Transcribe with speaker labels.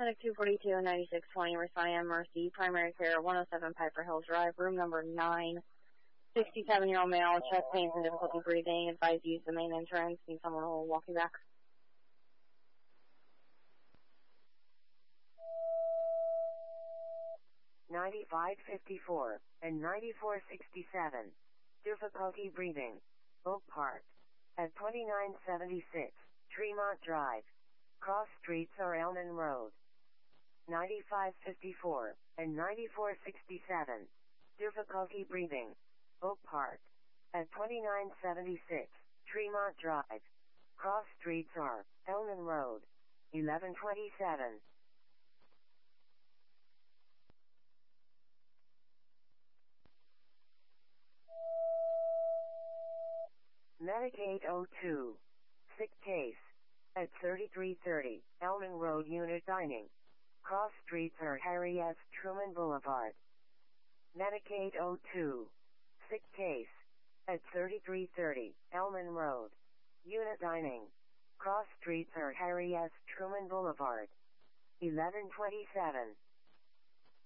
Speaker 1: Clinic 242 and 9620, Resiam Mercy, Primary Care, 107 Piper Hills Drive, room number 9. 67-year-old male, chest pains and difficulty breathing. Advise use the main entrance. Need someone who will walk you back.
Speaker 2: $95.54 and $94.67. Difficulty breathing. Oak Park. At 2976 Tremont Drive. Cross streets are Elman Road. $95.54 and $94.67. Difficulty breathing. Oak Park. At 2976 Tremont Drive. Cross streets are Elman Road. 1127. Medicaid 02. Sick case. At 3330 Elman Road Unit Dining. Cross streets are Harry S. Truman Boulevard. Medicaid 02. Sick case. At 3330 Elman Road. Unit Dining. Cross streets are Harry S. Truman Boulevard. 1127.